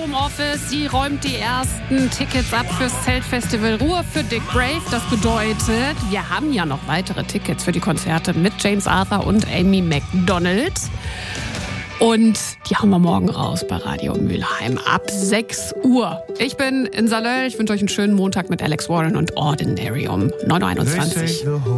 Homeoffice. Sie räumt die ersten Tickets ab fürs Zeltfestival Ruhr für Dick Brave. Das bedeutet, wir haben ja noch weitere Tickets für die Konzerte mit James Arthur und Amy Macdonald. Und die hauen wir morgen raus bei Radio Mülheim ab 6 Uhr. Ich bin in Salö. Ich wünsche euch einen schönen Montag mit Alex Warren und Ordinary um 9.21 Uhr.